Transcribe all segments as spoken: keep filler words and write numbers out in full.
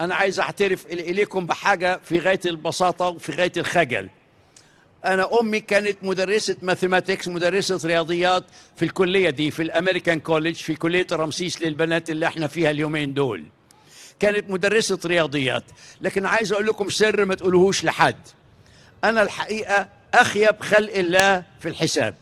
أنا عايز أعترف إليكم بحاجة في غاية البساطة وفي غاية الخجل. أنا أمي كانت مدرسة ماثيماتكس، مدرسة رياضيات في الكلية دي، في الأمريكان كوليدج، في كلية رمسيس للبنات اللي احنا فيها اليومين دول. كانت مدرسة رياضيات. لكن عايز أقول لكم سر ما تقولوهوش لحد. أنا الحقيقة أخيب خلق الله في الحساب.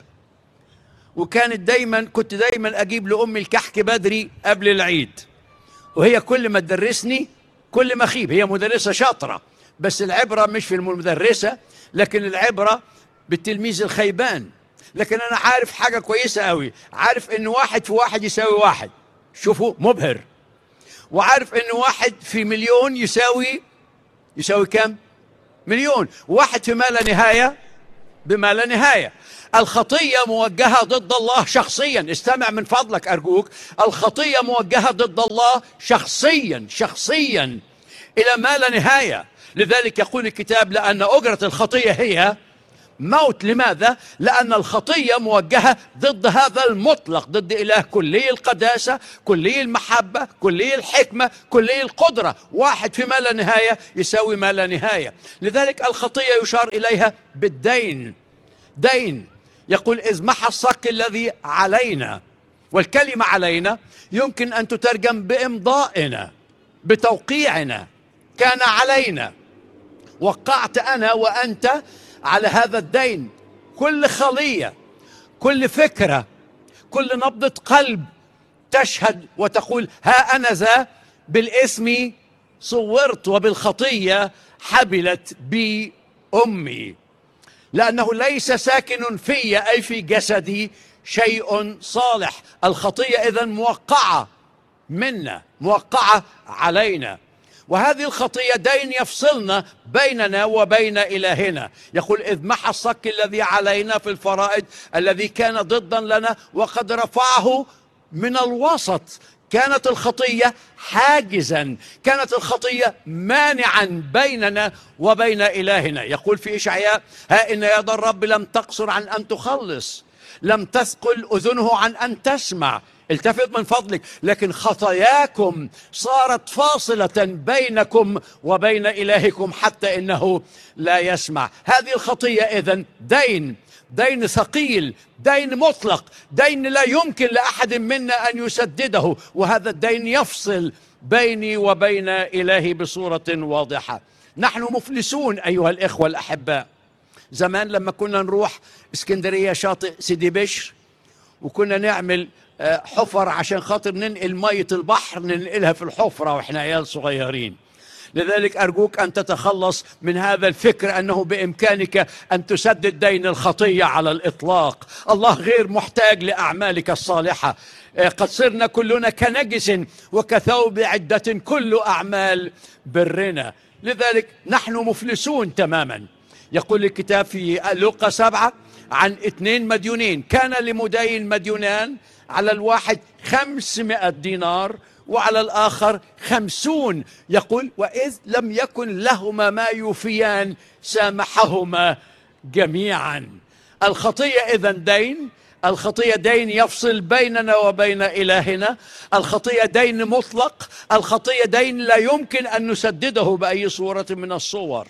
وكانت دايما كنت دايما أجيب لأمي الكحك بدري قبل العيد، وهي كل ما تدرسني كل ما أخيب. هي مدرسة شاطرة، بس العبرة مش في المدرسة، لكن العبرة بالتلميذ الخيبان. لكن أنا عارف حاجة كويسة قوي، عارف إن واحد في واحد يساوي واحد. شوفوا مبهر. وعارف إن واحد في مليون يساوي يساوي كم؟ مليون. واحد في ما لا نهاية بما لا نهاية. الخطية موجهة ضد الله شخصيا. استمع من فضلك أرجوك. الخطية موجهة ضد الله شخصيا شخصيا إلى ما لا نهاية. لذلك يقول الكتاب: لأن أجرة الخطية هي موت. لماذا؟ لأن الخطية موجهة ضد هذا المطلق، ضد إله كلي القداسة، كلي المحبة، كلي الحكمة، كلي القدرة. واحد في ما لا نهاية يساوي ما لا نهاية. لذلك الخطية يشار إليها بالدين. دين. يقول: إذ محى الصك الذي علينا. والكلمة علينا يمكن أن تترجم بإمضائنا، بتوقيعنا. كان علينا، وقعت أنا وأنت على هذا الدين. كل خلية، كل فكرة، كل نبضة قلب تشهد وتقول: ها أنا ذا بالاسم صورت وبالخطية حبلت بي أمي. لأنه ليس ساكن في أي في جسدي شيء صالح. الخطية إذن موقعة منا، موقعة علينا. وهذه الخطية دين يفصلنا بيننا وبين إلهنا. يقول: إذ محى الصك الذي علينا في الفرائض الذي كان ضدا لنا وقد رفعه من الوسط. كانت الخطية حاجزا، كانت الخطية مانعا بيننا وبين إلهنا. يقول في إشعياء: ها إن يد الرب لم تقصر عن أن تخلص، لم تثقل أذنه عن أن تسمع. التفت من فضلك. لكن خطاياكم صارت فاصلة بينكم وبين إلهكم حتى إنه لا يسمع. هذه الخطية إذن دين، دين ثقيل، دين مطلق، دين لا يمكن لأحد منا أن يسدده. وهذا الدين يفصل بيني وبين إلهي بصورة واضحة. نحن مفلسون أيها الإخوة الأحباء. زمان لما كنا نروح اسكندرية شاطئ سيدي بشر، وكنا نعمل حفر عشان خاطر ننقل مية البحر، ننقلها في الحفرة وإحنا عيال صغيرين. لذلك أرجوك أن تتخلص من هذا الفكر أنه بإمكانك أن تسدد دين الخطية على الإطلاق. الله غير محتاج لأعمالك الصالحة. قد صرنا كلنا كنجس وكثوب عدة كل أعمال برنا. لذلك نحن مفلسون تماما. يقول الكتاب في لوقا سبعة عن اثنين مديونين. كان لمدين مديونان، على الواحد خمسمائة دينار وعلى الآخر خمسون. يقول: وإذ لم يكن لهما ما يوفيان سامحهما جميعا. الخطية إذن دين. الخطية دين يفصل بيننا وبين إلهنا. الخطية دين مطلق. الخطية دين لا يمكن أن نسدده بأي صورة من الصور.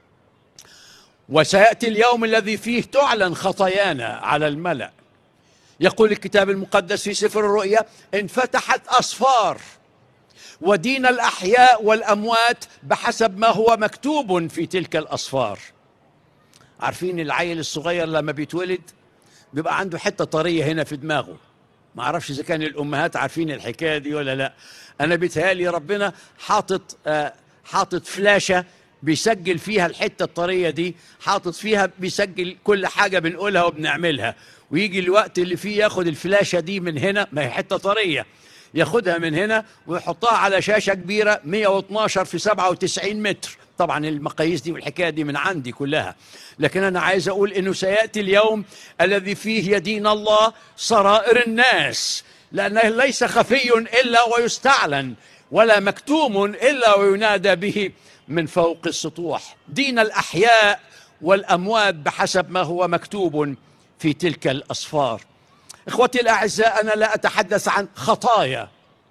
وسيأتي اليوم الذي فيه تعلن خطايانا على الملأ. يقول الكتاب المقدس في سفر الرؤيا: انفتحت أسفار ودين الأحياء والأموات بحسب ما هو مكتوب في تلك الأسفار. عارفين العيل الصغير لما بيتولد بيبقى عنده حتة طرية هنا في دماغه. ما أعرفش إذا كان الأمهات عارفين الحكاية دي ولا لا. أنا بيتهيألي ربنا حاطط آه حاطط فلاشة بيسجل فيها الحتة الطرية دي، حاطط فيها بيسجل كل حاجة بنقولها وبنعملها. ويجي الوقت اللي فيه ياخد الفلاشة دي من هنا، ما هي حتة طرية، ياخدها من هنا ويحطها على شاشة كبيرة مئة واثناشر في سبعة وتسعين متر. طبعا المقاييس دي والحكاية دي من عندي كلها. لكن أنا عايز أقول إنه سيأتي اليوم الذي فيه يدين الله سرائر الناس، لأنه ليس خفي إلا ويستعلن، ولا مكتوم إلا وينادى به من فوق السطوح. دين الأحياء والأموات بحسب ما هو مكتوب في تلك الأسفار. إخوتي الأعزاء، أنا لا أتحدث عن خطايا،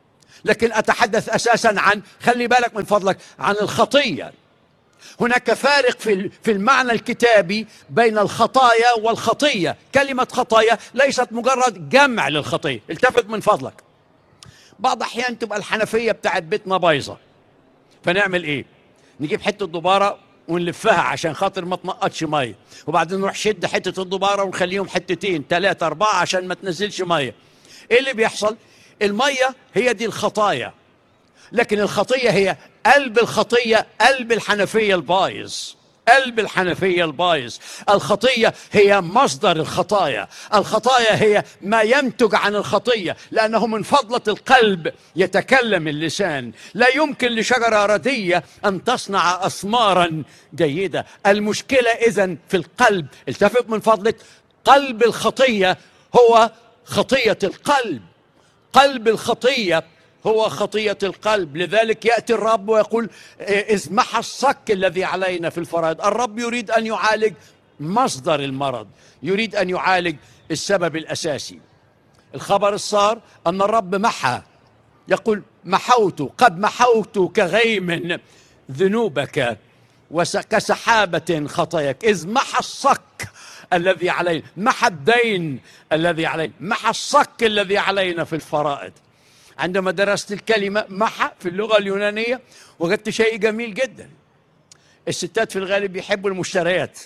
لكن أتحدث أساسا عن، خلي بالك من فضلك، عن الخطية. هناك فارق في في المعنى الكتابي بين الخطايا والخطية. كلمة خطايا ليست مجرد جمع للخطية. التفت من فضلك. بعض أحيان تبقى الحنفية بتاعت بيتنا بايظة، فنعمل إيه؟ نجيب حتة دبارة ونلفها عشان خاطر ما تنقطش مية، وبعدين نروح شد حتة الدبارة ونخليهم حتتين ثلاثة أربعة عشان ما تنزلش مية. إيه اللي بيحصل؟ المية هي دي الخطايا، لكن الخطية هي قلب الخطية، قلب الحنفية البايظ، قلب الحنفية البايظ. الخطية هي مصدر الخطايا، الخطايا هي ما ينتج عن الخطية، لأنه من فضلة القلب يتكلم اللسان. لا يمكن لشجرة ردية أن تصنع أثمارا جيدة. المشكلة إذن في القلب. التفت من فضلك، قلب الخطية هو خطية القلب، قلب الخطية هو خطية القلب. لذلك يأتي الرب ويقول: إذ محى الصك الذي علينا في الفرائض. الرب يريد أن يعالج مصدر المرض، يريد أن يعالج السبب الأساسي. الخبر الصار أن الرب محى، يقول: محوت، قد محوت كغيم ذنوبك وكسحابة خطاياك. إذ محى الصك الذي علينا، محى الدين الذي علينا، محى الصك الذي علينا في الفرائض. عندما درست الكلمة محى في اللغة اليونانية وجدت شيء جميل جدا. الستات في الغالب يحبوا المشتريات،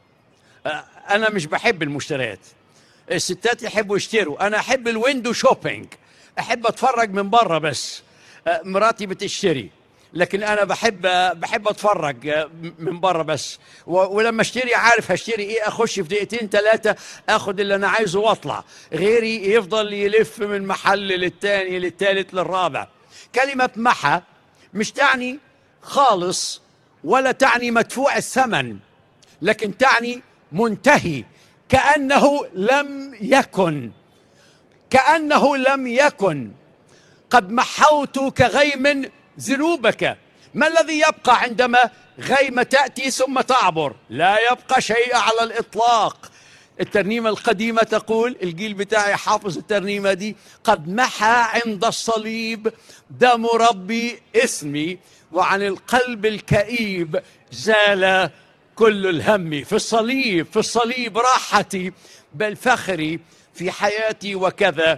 أنا مش بحب المشتريات. الستات يحبوا يشتروا، أنا أحب الويندو شوبينج، أحب أتفرج من بره بس. مراتي بتشتري، لكن أنا بحب بحب أتفرج من بره بس. ولما أشتري عارف هشتري إيه، أخش في دقيقتين ثلاثة أخد اللي أنا عايزه وأطلع. غيري يفضل يلف من محل للتاني للتالت للرابع. كلمة محى مش تعني خالص ولا تعني مدفوع الثمن، لكن تعني منتهي، كأنه لم يكن، كأنه لم يكن. قد محوت كغيم ذنوبك. ما الذي يبقى عندما غيمة تأتي ثم تعبر؟ لا يبقى شيء على الإطلاق. الترنيمة القديمة تقول، الجيل بتاعي حافظ الترنيمة دي: قد محى عند الصليب دم ربي اسمي، وعن القلب الكئيب زال كل الهم. في الصليب، في الصليب راحتي، بل فخري في حياتي، وكذا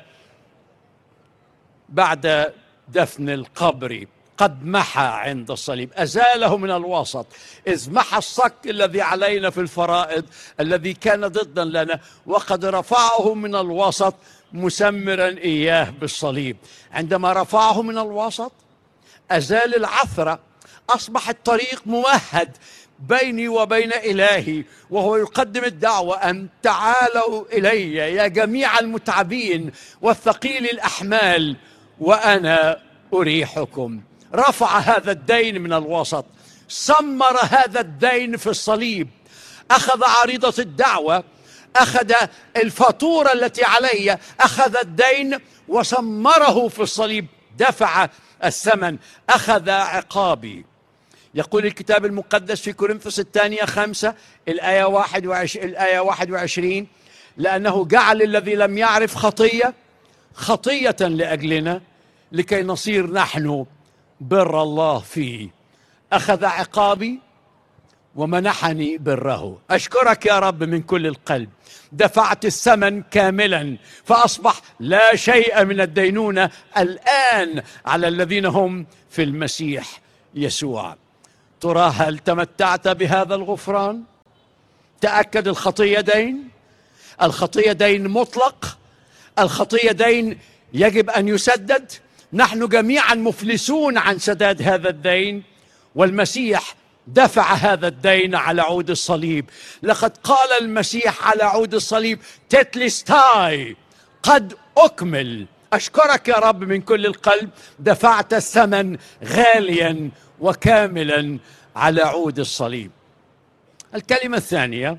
بعد دفن القبر. قد محى عند الصليب، أزاله من الوسط. إذ محى الصك الذي علينا في الفرائض الذي كان ضدا لنا، وقد رفعه من الوسط مسمرا إياه بالصليب. عندما رفعه من الوسط أزال العثرة، أصبح الطريق ممهد بيني وبين إلهي، وهو يقدم الدعوة: أن تعالوا إلي يا جميع المتعبين والثقيل الأحمال وأنا أريحكم. رفع هذا الدين من الوسط، سمر هذا الدين في الصليب، أخذ عريضة الدعوة، أخذ الفاتورة التي علي، أخذ الدين وسمره في الصليب، دفع الثمن، أخذ عقابي. يقول الكتاب المقدس في كورنثوس الثانية خمسة الآية واحد وعشرين, الآية واحد وعشرين: لأنه جعل الذي لم يعرف خطية خطية لأجلنا، لكي نصير نحن بر الله فيه. أخذ عقابي ومنحني بره. أشكرك يا رب من كل القلب، دفعت الثمن كاملا، فأصبح لا شيء من الدينونة الآن على الذين هم في المسيح يسوع. ترى هل تمتعت بهذا الغفران؟ تأكد، الخطية دين، الخطية دين مطلق، الخطية دين يجب أن يسدد. نحن جميعا مفلسون عن سداد هذا الدين، والمسيح دفع هذا الدين على عود الصليب. لقد قال المسيح على عود الصليب: تتلستاي، قد أكمل. أشكرك يا رب من كل القلب، دفعت الثمن غاليا وكاملا على عود الصليب. الكلمة الثانية: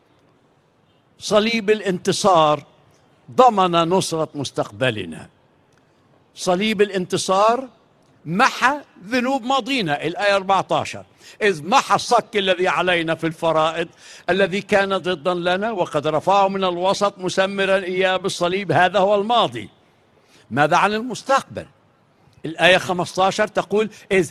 صليب الانتصار ضمن نصرة مستقبلنا. صليب الانتصار محى ذنوب ماضينا. الآية أربعة عشر: إذ محى الصك الذي علينا في الفرائض الذي كان ضدا لنا، وقد رفعه من الوسط مسمرا إياه بالصليب. هذا هو الماضي. ماذا عن المستقبل؟ الآية خمسة عشر تقول إذ